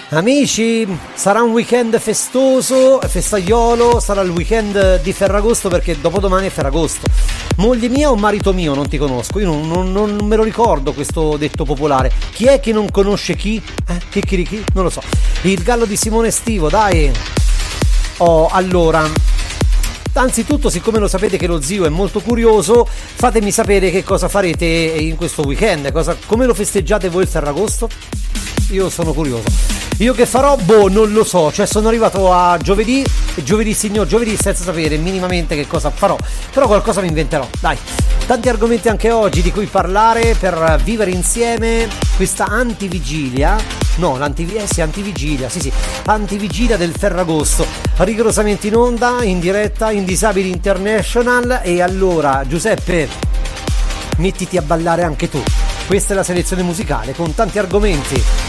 Amici, sarà un weekend festoso, festaiolo, sarà il weekend di Ferragosto perché dopodomani è Ferragosto. Moglie mia o marito mio? Non ti conosco, io non me lo ricordo questo detto popolare. Chi è che non conosce chi? Chicchirichi? Non lo so. Il gallo di Simone Estivo, dai. Oh, allora, anzitutto, siccome lo sapete che lo zio è molto curioso, fatemi sapere che cosa farete in questo weekend, come lo festeggiate voi il Ferragosto? Io sono curioso. Io che farò? Non lo so, cioè sono arrivato a giovedì senza sapere minimamente che cosa farò, però qualcosa mi inventerò, dai. Tanti argomenti anche oggi di cui parlare per vivere insieme questa antivigilia, antivigilia del Ferragosto, rigorosamente in onda, in diretta, in Disabili International. E allora, Giuseppe, mettiti a ballare anche tu. Questa è la selezione musicale con tanti argomenti.